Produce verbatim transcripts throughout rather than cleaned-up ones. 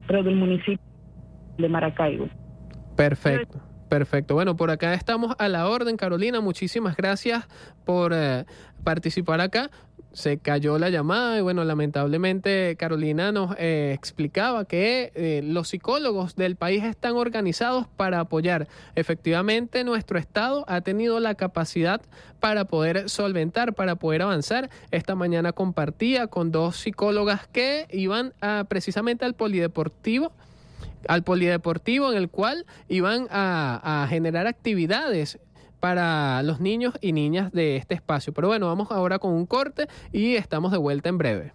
pero del municipio de Maracaibo. Perfecto. Perfecto. Bueno, por acá estamos a la orden, Carolina. Muchísimas gracias por eh, participar acá. Se cayó la llamada y bueno, lamentablemente Carolina nos eh, explicaba que eh, los psicólogos del país están organizados para apoyar. Efectivamente, nuestro estado ha tenido la capacidad para poder solventar, para poder avanzar. Esta mañana compartía con dos psicólogas que iban a, precisamente al polideportivo, al polideportivo en el cual iban a, a generar actividades para los niños y niñas de este espacio. Pero bueno, vamos ahora con un corte y estamos de vuelta en breve.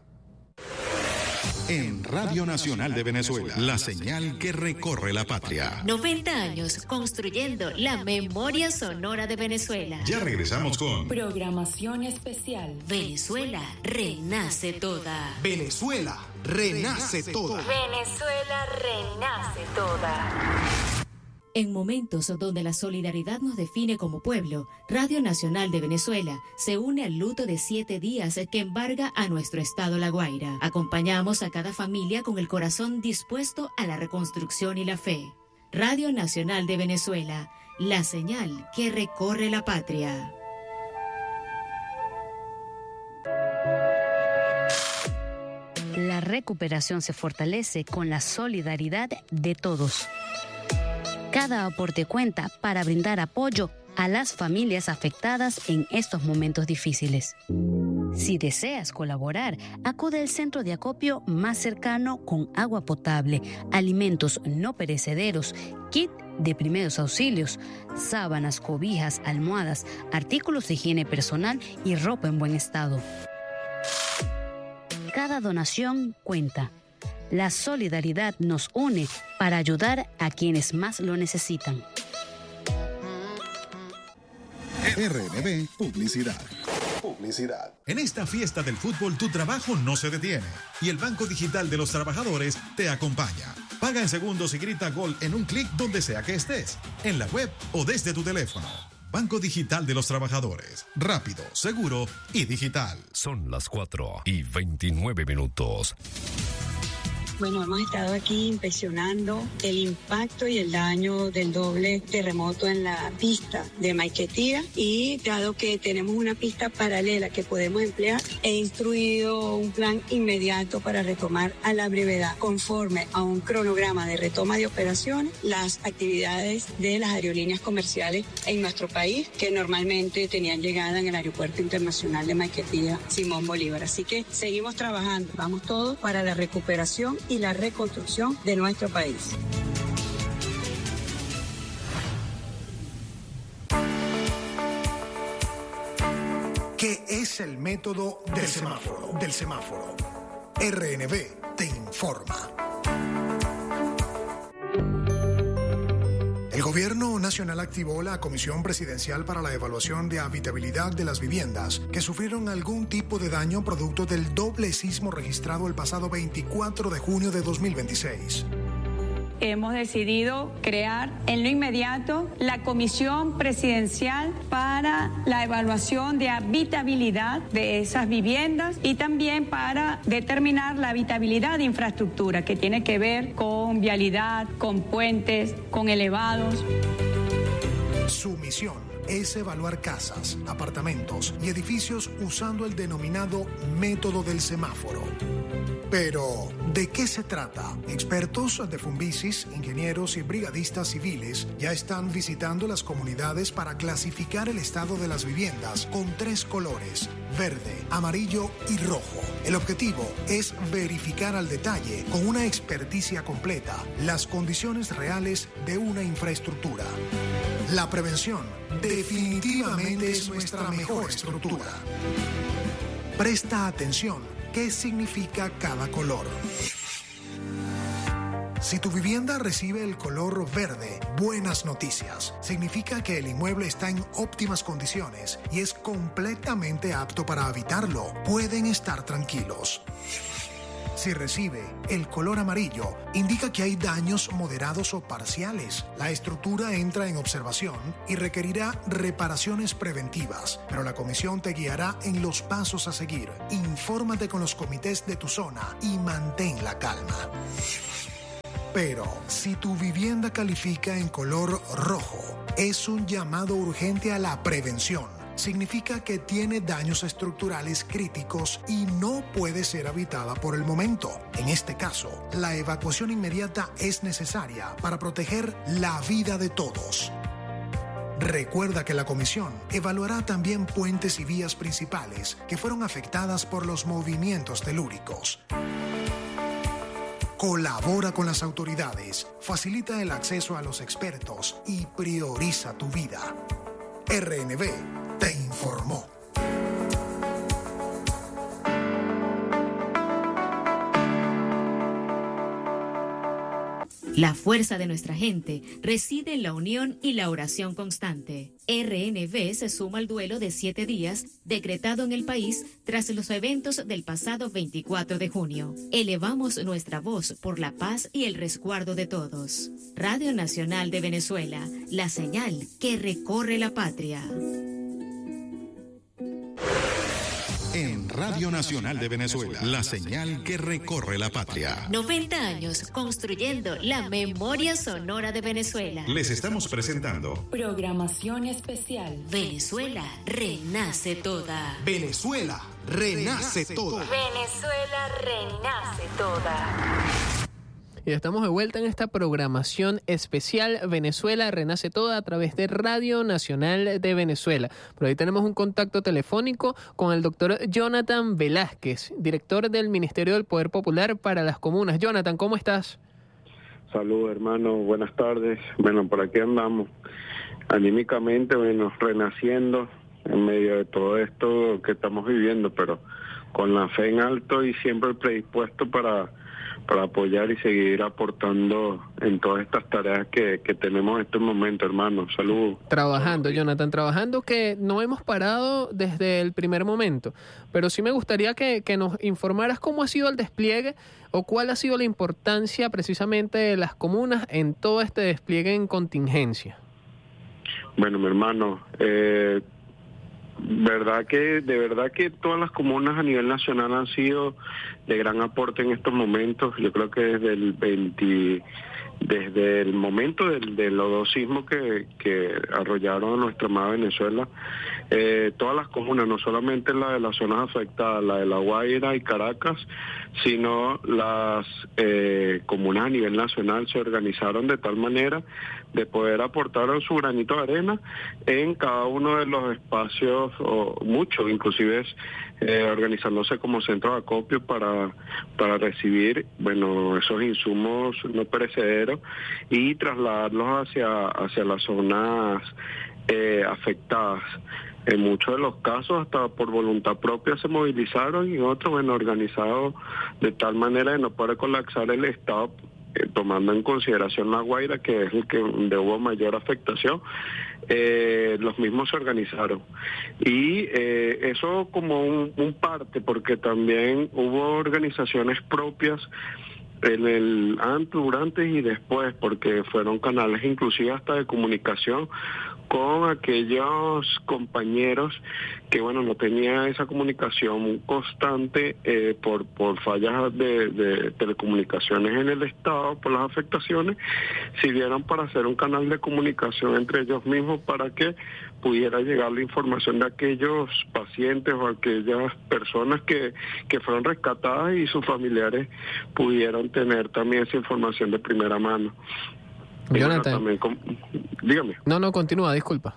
En Radio Nacional de Venezuela, la señal que recorre la patria. noventa años construyendo la memoria sonora de Venezuela. Ya regresamos con programación especial. Venezuela renace toda. Venezuela renace toda. Venezuela renace toda. En momentos donde la solidaridad nos define como pueblo, Radio Nacional de Venezuela se une al luto de siete días que embarga a nuestro estado La Guaira. Acompañamos a cada familia con el corazón dispuesto a la reconstrucción y la fe. Radio Nacional de Venezuela, la señal que recorre la patria. La recuperación se fortalece con la solidaridad de todos. Cada aporte cuenta para brindar apoyo a las familias afectadas en estos momentos difíciles. Si deseas colaborar, acude al centro de acopio más cercano con agua potable, alimentos no perecederos, kit de primeros auxilios, sábanas, cobijas, almohadas, artículos de higiene personal y ropa en buen estado. Cada donación cuenta. La solidaridad nos une para ayudar a quienes más lo necesitan. R N B Publicidad. Publicidad. En esta fiesta del fútbol tu trabajo no se detiene y el Banco Digital de los Trabajadores te acompaña. Paga en segundos y grita gol en un clic donde sea que estés, en la web o desde tu teléfono. Banco Digital de los Trabajadores. Rápido, seguro y digital. Son las cuatro y veintinueve minutos. Bueno, hemos estado aquí inspeccionando el impacto y el daño del doble terremoto en la pista de Maiquetía y dado que tenemos una pista paralela que podemos emplear, he instruido un plan inmediato para retomar a la brevedad, conforme a un cronograma de retoma de operaciones, las actividades de las aerolíneas comerciales en nuestro país que normalmente tenían llegada en el Aeropuerto Internacional de Maiquetía Simón Bolívar. Así que seguimos trabajando, vamos todos para la recuperación y la reconstrucción de nuestro país. ¿Qué es el método del semáforo? Del semáforo. R N B te informa. El Gobierno Nacional activó la Comisión Presidencial para la Evaluación de Habitabilidad de las Viviendas que sufrieron algún tipo de daño producto del doble sismo registrado el pasado veinticuatro de junio de dos mil veintiséis. Hemos decidido crear en lo inmediato la Comisión Presidencial para la evaluación de habitabilidad de esas viviendas y también para determinar la habitabilidad de infraestructura que tiene que ver con vialidad, con puentes, con elevados. Su misión es evaluar casas, apartamentos y edificios usando el denominado método del semáforo. Pero, ¿de qué se trata? Expertos de Funvisis, ingenieros y brigadistas civiles ya están visitando las comunidades para clasificar el estado de las viviendas con tres colores: verde, amarillo y rojo. El objetivo es verificar al detalle, con una experticia completa, las condiciones reales de una infraestructura. La prevención definitivamente es nuestra mejor estructura. Presta atención. ¿Qué significa cada color? Si tu vivienda recibe el color verde, buenas noticias. Significa que el inmueble está en óptimas condiciones y es completamente apto para habitarlo. Pueden estar tranquilos. Si recibe el color amarillo, indica que hay daños moderados o parciales. La estructura entra en observación y requerirá reparaciones preventivas, pero la comisión te guiará en los pasos a seguir. Infórmate con los comités de tu zona y mantén la calma. Pero si tu vivienda califica en color rojo, es un llamado urgente a la prevención. Significa que tiene daños estructurales críticos y no puede ser habitada por el momento. En este caso, la evacuación inmediata es necesaria para proteger la vida de todos. Recuerda que la comisión evaluará también puentes y vías principales que fueron afectadas por los movimientos telúricos. Colabora con las autoridades, facilita el acceso a los expertos y prioriza tu vida. R N B te informó. La fuerza de nuestra gente reside en la unión y la oración constante. R N B se suma al duelo de siete días decretado en el país tras los eventos del pasado veinticuatro de junio. Elevamos nuestra voz por la paz y el resguardo de todos. Radio Nacional de Venezuela, la señal que recorre la patria. En Radio Nacional de Venezuela, la señal que recorre la patria. noventa años construyendo la memoria sonora de Venezuela. Les estamos presentando programación especial. Venezuela renace toda. Venezuela renace toda. Venezuela renace toda. Y estamos de vuelta en esta programación especial Venezuela Renace Toda a través de Radio Nacional de Venezuela. Por ahí tenemos un contacto telefónico con el doctor Jonathan Velázquez, director del Ministerio del Poder Popular para las Comunas. Jonathan, ¿cómo estás? Salud, hermano, buenas tardes. Bueno, por aquí andamos, anímicamente, bueno, renaciendo en medio de todo esto que estamos viviendo, pero con la fe en alto y siempre predispuesto para... para apoyar y seguir aportando en todas estas tareas que, que tenemos en este momento, hermano. Saludos. Trabajando, Jonathan, trabajando que no hemos parado desde el primer momento, pero sí me gustaría que, que nos informaras cómo ha sido el despliegue o cuál ha sido la importancia precisamente de las comunas en todo este despliegue en contingencia. Bueno, mi hermano, eh, verdad que de verdad que todas las comunas a nivel nacional han sido de gran aporte en estos momentos. Yo creo que desde el veinte, desde el momento del, del lodosismo que, que arrollaron a nuestra amada Venezuela, eh, todas las comunas, no solamente la de las zonas afectadas, la de La Guaira y Caracas, sino las eh, comunas a nivel nacional se organizaron de tal manera de poder aportar su granito de arena en cada uno de los espacios, o muchos, inclusive eh, organizándose como centros de acopio para, para recibir, bueno, esos insumos no perecederos y trasladarlos hacia, hacia las zonas eh, afectadas. En muchos de los casos hasta por voluntad propia se movilizaron y otros, bueno, organizados de tal manera de no poder colapsar el Estado, eh, tomando en consideración La Guaira, que es el que donde hubo mayor afectación. Eh, los mismos se organizaron y eh, eso como un, un parte, porque también hubo organizaciones propias en el antes, durante y después, porque fueron canales inclusive hasta de comunicación con aquellos compañeros que, bueno, no tenían esa comunicación constante eh, por por fallas de, de telecomunicaciones en el Estado, por las afectaciones, sirvieron para hacer un canal de comunicación entre ellos mismos para que pudiera llegar la información de aquellos pacientes o aquellas personas que, que fueron rescatadas y sus familiares pudieron tener también esa información de primera mano. Jonathan. Bueno, también, dígame. No, no, continúa, disculpa.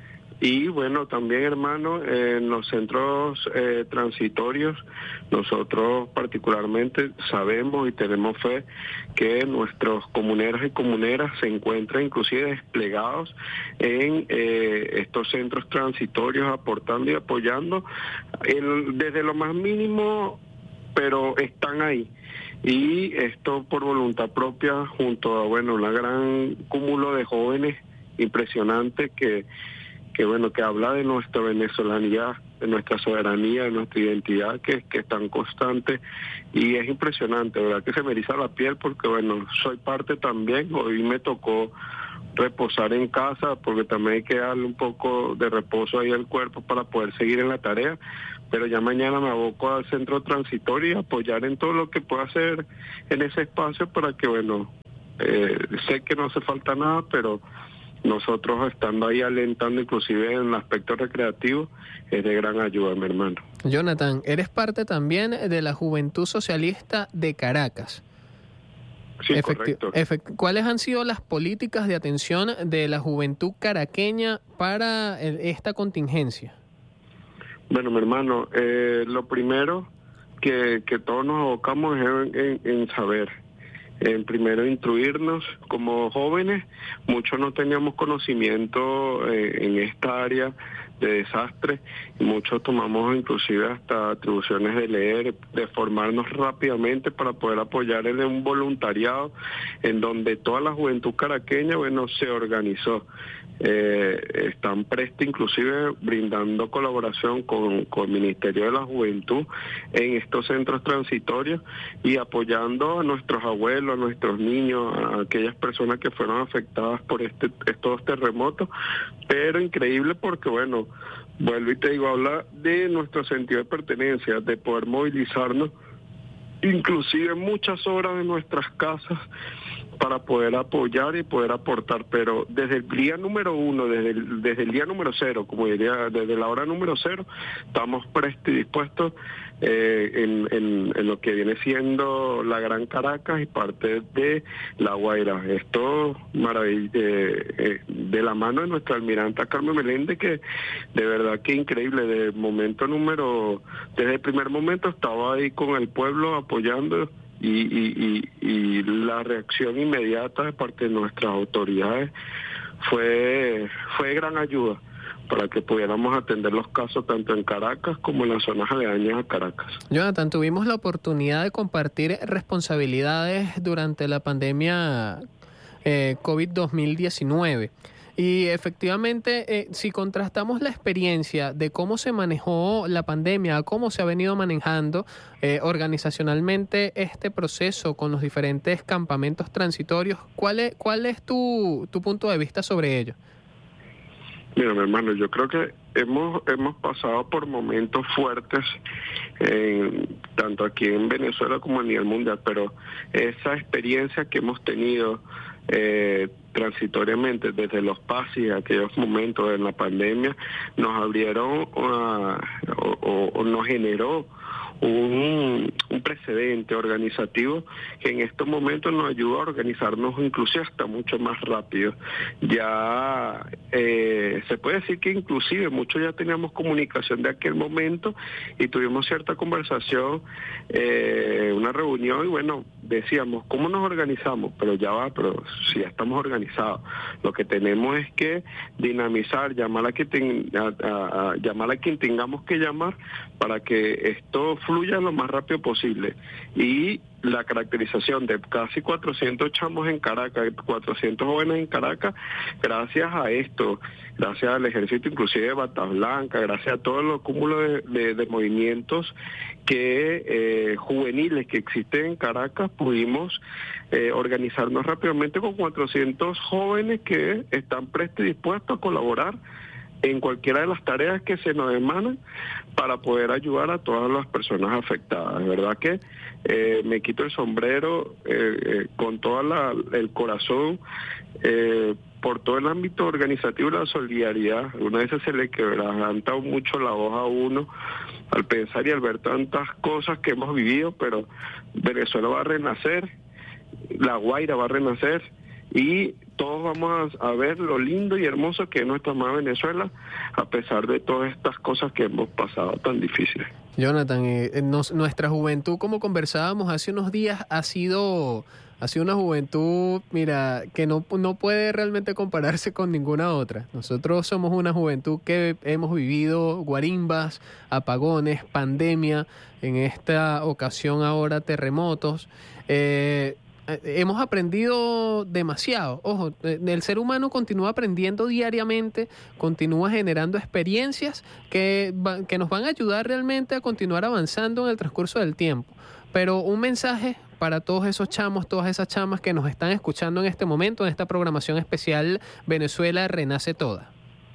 Y bueno, también, hermano, en los centros eh, transitorios, nosotros particularmente sabemos y tenemos fe que nuestros comuneros y comuneras se encuentran inclusive desplegados en eh, estos centros transitorios, aportando y apoyando el, desde lo más mínimo, pero están ahí. Y esto por voluntad propia, junto a, bueno, un gran cúmulo de jóvenes impresionante que, que bueno, que habla de nuestra venezolanidad, de nuestra soberanía, de nuestra identidad, que, que es tan constante y es impresionante, ¿verdad? Que se me eriza la piel porque, bueno, soy parte también. Hoy me tocó reposar en casa porque también hay que darle un poco de reposo ahí al cuerpo para poder seguir en la tarea, pero ya mañana me aboco al centro transitorio y apoyar en todo lo que pueda hacer en ese espacio para que, bueno, eh, sé que no hace falta nada, pero nosotros estando ahí alentando, inclusive en el aspecto recreativo, es de gran ayuda, mi hermano. Jonathan, eres parte también de la Juventud Socialista de Caracas. Sí, Efecti- correcto. efect- ¿Cuáles han sido las políticas de atención de la juventud caraqueña para el, esta contingencia? Bueno, mi hermano, eh, lo primero que, que todos nos abocamos es en, en, en saber. En primero instruirnos como jóvenes, muchos no teníamos conocimiento eh, en esta área de desastre, y muchos tomamos inclusive hasta atribuciones de leer, de formarnos rápidamente para poder apoyar en un voluntariado en donde toda la juventud caraqueña, bueno, se organizó. Eh, están prestos inclusive brindando colaboración con, con el Ministerio de la Juventud en estos centros transitorios y apoyando a nuestros abuelos, a nuestros niños, a aquellas personas que fueron afectadas por este estos terremotos, pero increíble porque bueno, vuelvo y te digo, habla de nuestro sentido de pertenencia, de poder movilizarnos inclusive muchas horas de nuestras casas para poder apoyar y poder aportar, pero desde el día número uno, desde el, desde el día número cero, como diría, desde la hora número cero, estamos prestos y dispuestos eh, en, en, en lo que viene siendo la Gran Caracas y parte de La Guaira. Esto maravilloso, eh, eh, de la mano de nuestra almiranta Carmen Meléndez, que de verdad que increíble, de momento número, desde el primer momento estaba ahí con el pueblo apoyando. Y, y, y, y la reacción inmediata de parte de nuestras autoridades fue fue de gran ayuda para que pudiéramos atender los casos tanto en Caracas como en las zonas aledañas a Caracas. Jonathan, tuvimos la oportunidad de compartir responsabilidades durante la pandemia eh, COVID dos mil diecinueve. Y efectivamente, eh, si contrastamos la experiencia de cómo se manejó la pandemia, cómo se ha venido manejando eh, organizacionalmente este proceso con los diferentes campamentos transitorios, ¿cuál es, cuál es tu, tu punto de vista sobre ello? Mira, mi hermano, yo creo que hemos hemos pasado por momentos fuertes, eh, tanto aquí en Venezuela como a nivel mundial, pero esa experiencia que hemos tenido eh, transitoriamente desde los pasis, aquellos momentos en la pandemia, nos abrieron uh, o, o, o nos generó un, un precedente organizativo que en estos momentos nos ayuda a organizarnos inclusive hasta mucho más rápido. Ya eh, se puede decir que inclusive muchos ya teníamos comunicación de aquel momento y tuvimos cierta conversación, eh, una reunión y bueno, decíamos, ¿cómo nos organizamos? Pero ya va, pero si ya estamos organizados, lo que tenemos es que dinamizar, llamar a, que ten, a, a, a llamar a quien tengamos que llamar para que esto fluya lo más rápido posible. Y la caracterización de casi cuatrocientos chamos en Caracas, cuatrocientos jóvenes en Caracas, gracias a esto, gracias al ejército inclusive de Bata Blanca, gracias a todos los cúmulos de, de, de movimientos que eh, juveniles que existen en Caracas, pudimos eh, organizarnos rápidamente con cuatrocientos jóvenes que están prestos y dispuestos a colaborar en cualquiera de las tareas que se nos demandan para poder ayudar a todas las personas afectadas. De verdad que eh, me quito el sombrero eh, eh, con todo el corazón eh, por todo el ámbito organizativo y la solidaridad. Algunas veces se le quebranta mucho la voz a uno al pensar y al ver tantas cosas que hemos vivido, pero Venezuela va a renacer, La Guaira va a renacer y todos vamos a, a ver lo lindo y hermoso que es nuestra amada Venezuela, a pesar de todas estas cosas que hemos pasado tan difíciles. Jonathan, eh, nos, nuestra juventud, como conversábamos hace unos días, ha sido, ha sido una juventud, mira, que no, no puede realmente compararse con ninguna otra. Nosotros somos una juventud que hemos vivido guarimbas, apagones, pandemia, en esta ocasión ahora terremotos. Eh, Hemos aprendido demasiado. Ojo, el ser humano continúa aprendiendo diariamente, continúa generando experiencias que, va, que nos van a ayudar realmente a continuar avanzando en el transcurso del tiempo. Pero un mensaje para todos esos chamos, todas esas chamas que nos están escuchando en este momento, en esta programación especial Venezuela Renace Toda.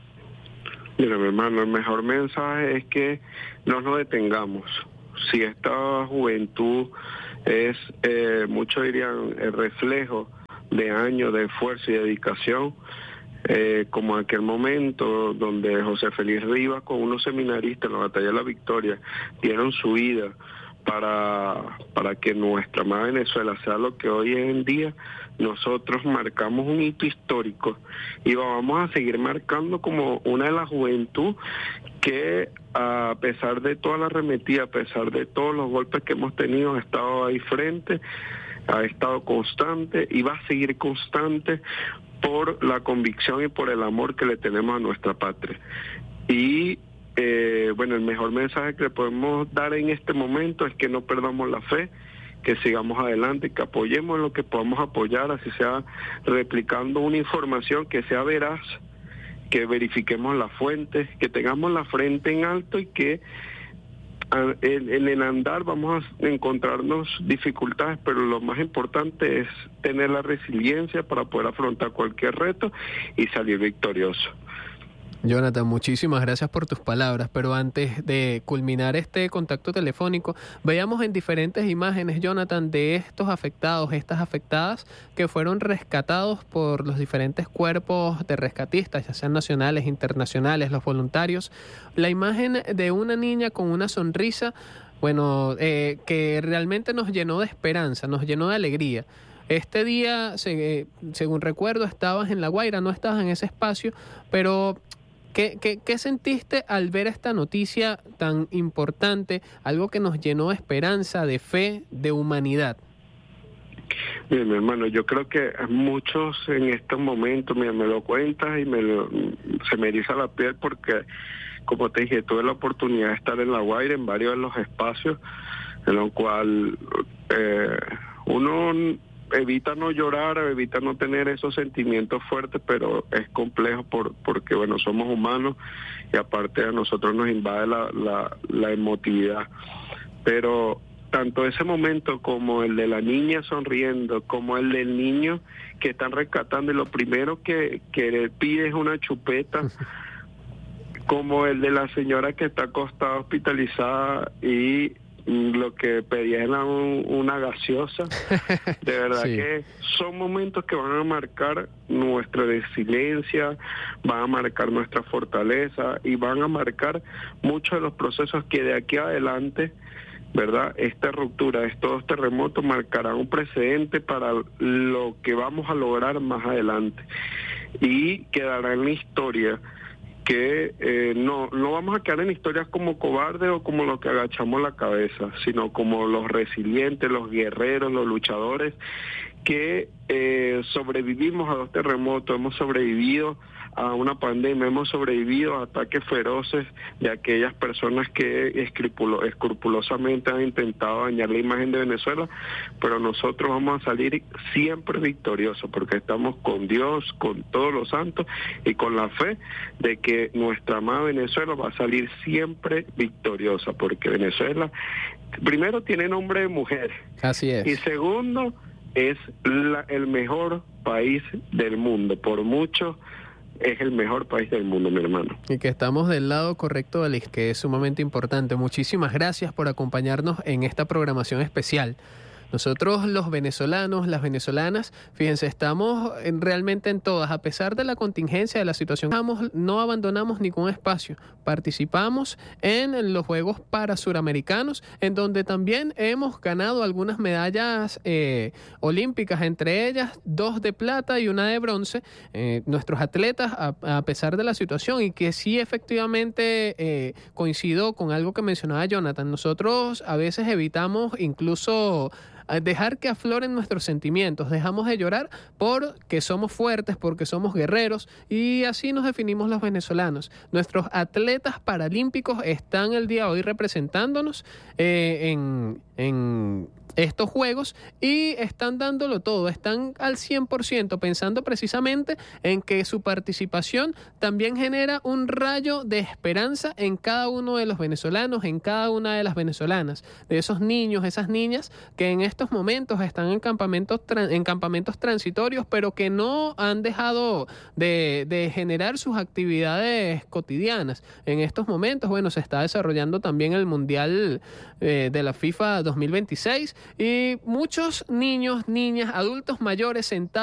Mira, mi hermano, el mejor mensaje es que no nos detengamos. Si esta juventud es, eh, muchos dirían, el reflejo de años de esfuerzo y dedicación, eh, como aquel momento donde José Félix Rivas con unos seminaristas en la Batalla de la Victoria dieron su vida para, para que nuestra amada Venezuela sea lo que hoy en día. Nosotros marcamos un hito histórico y vamos a seguir marcando como una de la juventud que, a pesar de toda la arremetida, a pesar de todos los golpes que hemos tenido, ha estado ahí frente, ha estado constante y va a seguir constante por la convicción y por el amor que le tenemos a nuestra patria. Y eh, bueno, el mejor mensaje que le podemos dar en este momento es que no perdamos la fe, que sigamos adelante, que apoyemos en lo que podamos apoyar, así sea replicando una información que sea veraz, que verifiquemos la fuente, que tengamos la frente en alto y que en, en el andar vamos a encontrarnos dificultades, pero lo más importante es tener la resiliencia para poder afrontar cualquier reto y salir victorioso. Jonathan, muchísimas gracias por tus palabras, pero antes de culminar este contacto telefónico, veamos en diferentes imágenes, Jonathan, de estos afectados, estas afectadas que fueron rescatados por los diferentes cuerpos de rescatistas, ya sean nacionales, internacionales, los voluntarios. La imagen de una niña con una sonrisa, bueno, eh, que realmente nos llenó de esperanza, nos llenó de alegría. Este día, se, según recuerdo, estabas en La Guaira, no estabas en ese espacio, pero ¿Qué, qué, ¿Qué sentiste al ver esta noticia tan importante, algo que nos llenó de esperanza, de fe, de humanidad? Bien, mi hermano, yo creo que muchos en estos momentos, mira, me lo cuentas y me lo, se me eriza la piel porque, como te dije, tuve la oportunidad de estar en La Guaira, en varios de los espacios, en los cuales eh, uno evita no llorar, evita no tener esos sentimientos fuertes, pero es complejo por porque, bueno, somos humanos y aparte a nosotros nos invade la, la, la emotividad. Pero tanto ese momento como el de la niña sonriendo, como el del niño que están rescatando y lo primero que, que le pide es una chupeta, como el de la señora que está acostada hospitalizada y lo que pedía era un, una gaseosa. De verdad sí. Que son momentos que van a marcar nuestra resiliencia, van a marcar nuestra fortaleza y van a marcar muchos de los procesos que de aquí adelante, ¿verdad? Esta ruptura, estos terremotos marcarán un precedente para lo que vamos a lograr más adelante y quedará en la historia que eh, no no vamos a quedar en historias como cobardes o como los que agachamos la cabeza, sino como los resilientes, los guerreros, los luchadores que eh, sobrevivimos a dos terremotos, hemos sobrevivido a una pandemia, hemos sobrevivido a ataques feroces de aquellas personas que escrupulo, escrupulosamente han intentado dañar la imagen de Venezuela, pero nosotros vamos a salir siempre victoriosos porque estamos con Dios, con todos los santos y con la fe de que nuestra amada Venezuela va a salir siempre victoriosa, porque Venezuela primero tiene nombre de mujer. Así es. Y segundo, es la, el mejor país del mundo, por mucho es el mejor país del mundo, mi hermano. Y que estamos del lado correcto de la que es sumamente importante. Muchísimas gracias por acompañarnos en esta programación especial. Nosotros los venezolanos, las venezolanas, fíjense, estamos en, realmente en todas, a pesar de la contingencia de la situación, no abandonamos ningún espacio. Participamos en los Juegos Parasuramericanos, en donde también hemos ganado algunas medallas eh, olímpicas, entre ellas dos de plata y una de bronce. Eh, nuestros atletas, a, a pesar de la situación, y que sí efectivamente eh, coincido con algo que mencionaba Jonathan, nosotros a veces evitamos incluso dejar que afloren nuestros sentimientos, dejamos de llorar porque somos fuertes, porque somos guerreros, y así nos definimos los venezolanos. Nuestros atletas paralímpicos están el día de hoy representándonos eh, en, en estos juegos y están dándolo todo, están al cien por ciento pensando precisamente en que su participación también genera un rayo de esperanza en cada uno de los venezolanos, en cada una de las venezolanas, de esos niños, esas niñas que en estos momentos están en campamentos, en campamentos transitorios, pero que no han dejado de, de generar sus actividades cotidianas. En estos momentos, bueno, se está desarrollando también el Mundial eh, de la FIFA dos mil veintiséis, y muchos niños, niñas, adultos mayores sentados